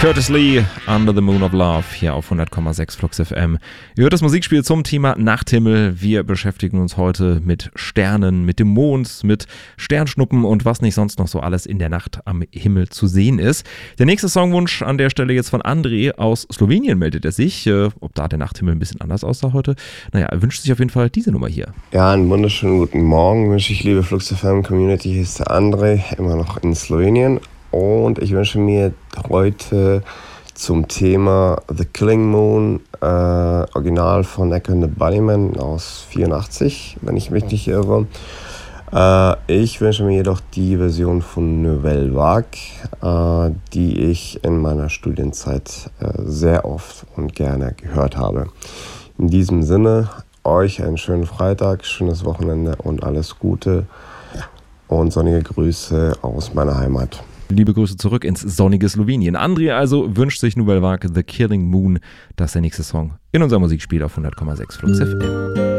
Curtis Lee, Under the Moon of Love, hier auf 100,6 Flux FM. Ihr hört das Musikspiel zum Thema Nachthimmel. Wir beschäftigen uns heute mit Sternen, mit dem Mond, mit Sternschnuppen und was nicht sonst noch so alles in der Nacht am Himmel zu sehen ist. Der nächste Songwunsch an der Stelle jetzt von André aus Slowenien meldet er sich. Ob da der Nachthimmel ein bisschen anders aussah heute? Naja, er wünscht sich auf jeden Fall diese Nummer hier. Ja, einen wunderschönen guten Morgen wünsche ich, liebe Flux FM Community. Hier ist der André, immer noch in Slowenien. Und ich wünsche mir heute zum Thema The Killing Moon, Original von Echo and the Bunnymen aus 84, wenn ich mich nicht irre. Ich wünsche mir jedoch die Version von Nouvelle Vague, die ich in meiner Studienzeit sehr oft und gerne gehört habe. In diesem Sinne, euch einen schönen Freitag, schönes Wochenende und alles Gute und sonnige Grüße aus meiner Heimat. Liebe Grüße zurück ins sonnige Slowenien. André also wünscht sich Nouvelle Vague, The Killing Moon. Das ist der nächste Song in unserem Musikspiel auf 100,6 Flux FM.